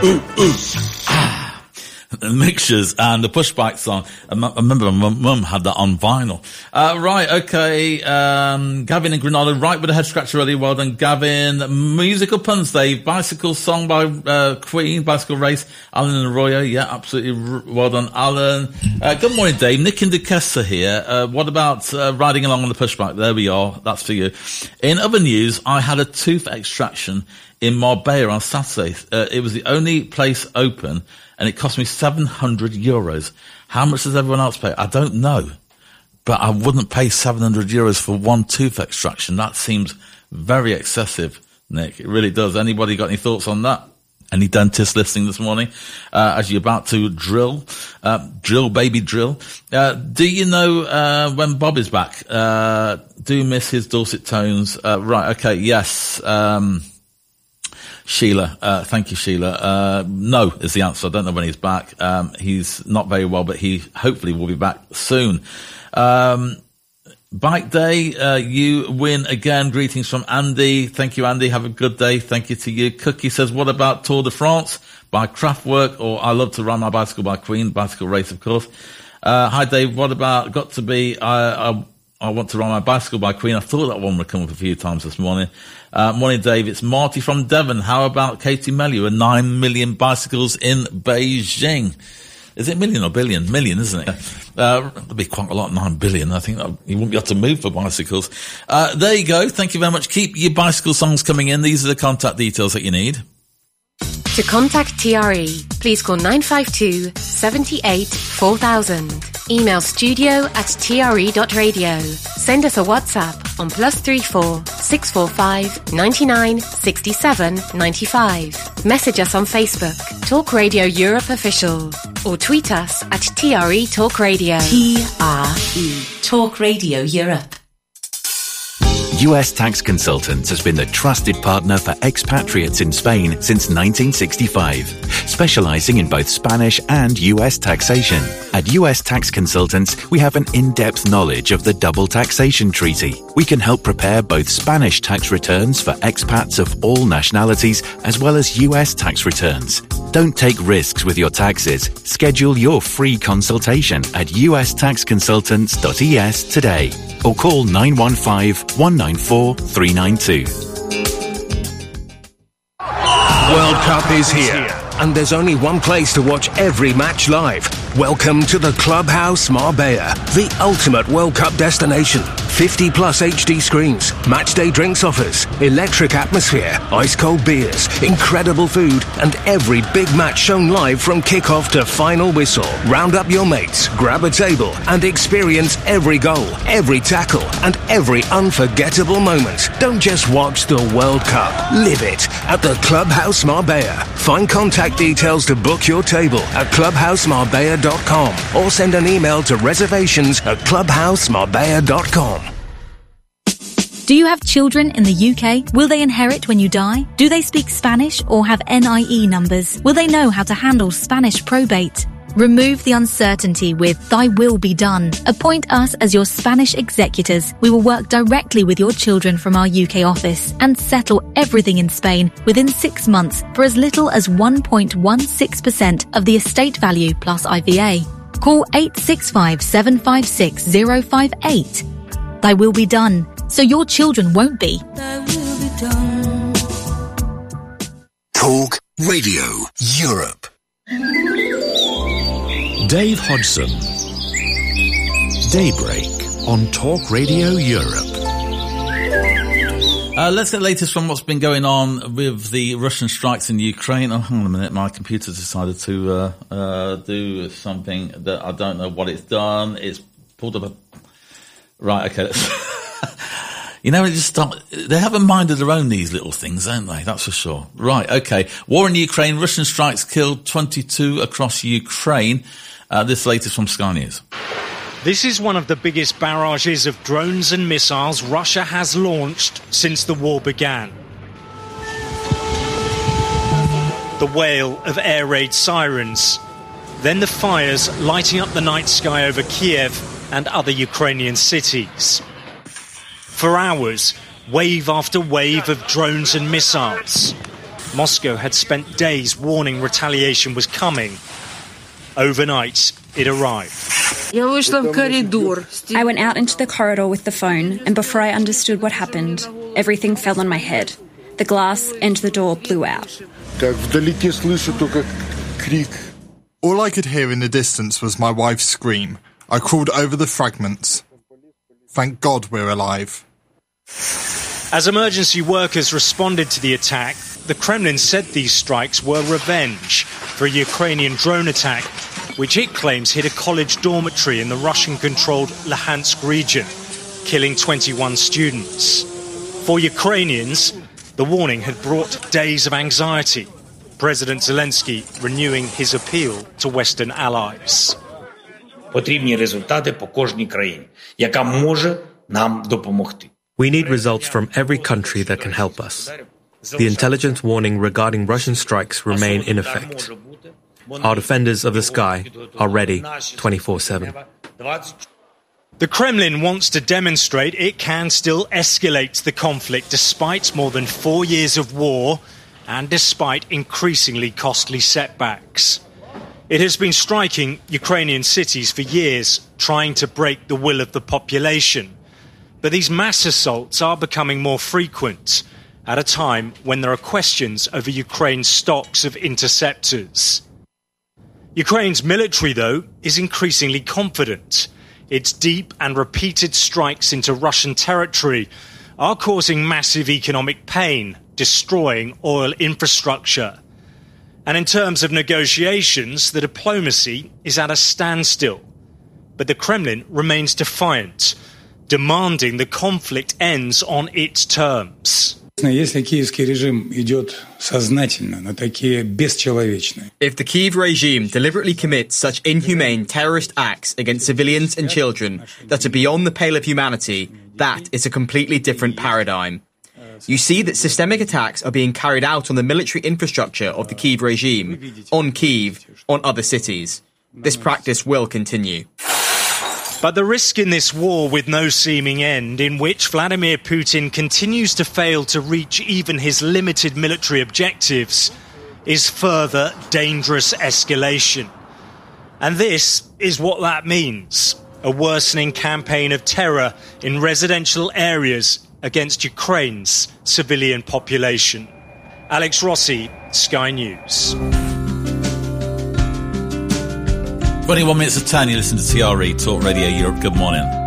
The mixtures and the push bike song. I remember my mum had that on vinyl. Right, okay. Gavin in Granada, right with a head scratcher already. Well done, Gavin. Musical puns, Dave. Bicycle song by Queen, Bicycle Race. Alan and Arroyo, yeah, absolutely. Well done, Alan. Good morning, Dave. Nick in Duquesa here. What about riding along on the push bike? There we are. That's for you. In other news, I had a tooth extraction in Marbella on Saturday. It was the only place open, and it cost me €700. How much does everyone else pay? I don't know. But I wouldn't pay €700 for one tooth extraction. That seems very excessive, Nick. It really does. Anybody got any thoughts on that? Any dentists listening this morning? As you're about to drill, baby, drill. Do you know when Bob is back? Do miss his dulcet tones. Right, okay, yes. Sheila, thank you, Sheila. No is the answer. I don't know when he's back. He's not very well, but he hopefully will be back soon. Bike day, you win again. Greetings from Andy. Thank you, Andy. Have a good day. Thank you to you. Cookie says, what about Tour de France by Kraftwerk, or I Love to Ride My Bicycle by Queen, Bicycle Race, of course. Hi, Dave. What about Got to Be I Want to Ride My Bicycle by Queen? I thought that one would come up a few times this morning. Morning, Dave. It's Marty from Devon. How about Katie Melua and 9 million bicycles in Beijing? Is it million or billion? Million, isn't it? That'd be quite a lot, 9 billion. I think you wouldn't be able to move for bicycles. There you go. Thank you very much. Keep your bicycle songs coming in. These are the contact details that you need. To contact TRE, please call 952 78 4000. Email studio@tre.radio. Send us a WhatsApp on +34 645 99 67 95. Message us on Facebook, Talk Radio Europe Official, or tweet us at TRE Talk Radio. TRE Talk Radio Europe. US Tax Consultants has been the trusted partner for expatriates in Spain since 1965, specializing in both Spanish and US taxation. At US Tax Consultants, we have an in-depth knowledge of the double taxation treaty. We can help prepare both Spanish tax returns for expats of all nationalities as well as US tax returns. Don't take risks with your taxes. Schedule your free consultation at ustaxconsultants.es today or call 915-194-392. World Cup is here, and there's only one place to watch every match live. Welcome to the Clubhouse Marbella, the ultimate World Cup destination. 50 plus HD screens, matchday drinks offers, electric atmosphere, ice-cold beers, incredible food, and every big match shown live from kickoff to final whistle. Round up your mates, grab a table, and experience every goal, every tackle, and every unforgettable moment. Don't just watch the World Cup. Live it at the Clubhouse Marbella. Find contact details to book your table at clubhousemarbella.com or send an email to reservations@clubhousemarbella.com. Do you have children in the UK? Will they inherit when you die? Do they speak Spanish or have NIE numbers? Will they know how to handle Spanish probate? Remove the uncertainty with Thy Will Be Done. Appoint us as your Spanish executors. We will work directly with your children from our UK office and settle everything in Spain within 6 months for as little as 1.16% of the estate value plus IVA. Call 865 756 058. Thy Will Be Done, so your children won't be. Thy will be done. Talk Radio Europe. Dave Hodgson. Daybreak on Talk Radio Europe. Let's get the latest from what's been going on with the Russian strikes in Ukraine. Oh, hang on a minute. My computer's decided to do something that I don't know what it's done. It's pulled up a... Right, okay. You know, they have a mind of their own, these little things, don't they? That's for sure. Right, okay. War in Ukraine. Russian strikes killed 22 across Ukraine. This latest from Sky News. This is one of the biggest barrages of drones and missiles Russia has launched since the war began. The wail of air raid sirens. Then the fires lighting up the night sky over Kiev and other Ukrainian cities. For hours, wave after wave of drones and missiles. Moscow had spent days warning retaliation was coming. Overnight, it arrived. I went out into the corridor with the phone, and before I understood what happened, everything fell on my head. The glass and the door blew out. All I could hear in the distance was my wife's scream. I crawled over the fragments. Thank God we're alive. As emergency workers responded to the attack, the Kremlin said these strikes were revenge for a Ukrainian drone attack, which it claims hit a college dormitory in the Russian-controlled Luhansk region, killing 21 students. For Ukrainians, the warning had brought days of anxiety. President Zelensky renewing his appeal to Western allies. Потрібні результати по кожній країні, яка може нам допомогти. We need results from every country that can help us. The intelligence warning regarding Russian strikes remain in effect. Our defenders of the sky are ready 24/7. The Kremlin wants to demonstrate it can still escalate the conflict despite more than 4 years of war and despite increasingly costly setbacks. It has been striking Ukrainian cities for years, trying to break the will of the population. But these mass assaults are becoming more frequent at a time when there are questions over Ukraine's stocks of interceptors. Ukraine's military, though, is increasingly confident. Its deep and repeated strikes into Russian territory are causing massive economic pain, destroying oil infrastructure. And in terms of negotiations, the diplomacy is at a standstill. But the Kremlin remains defiant, demanding the conflict ends on its terms. If the Kyiv regime deliberately commits such inhumane terrorist acts against civilians and children that are beyond the pale of humanity, that is a completely different paradigm. You see that systemic attacks are being carried out on the military infrastructure of the Kyiv regime, on Kyiv, on other cities. This practice will continue. But the risk in this war with no seeming end, in which Vladimir Putin continues to fail to reach even his limited military objectives, is further dangerous escalation. And this is what that means: a worsening campaign of terror in residential areas against Ukraine's civilian population. Alex Rossi, Sky News. 21 minutes of 10, you listen to TRE, Talk Radio Europe. Good morning.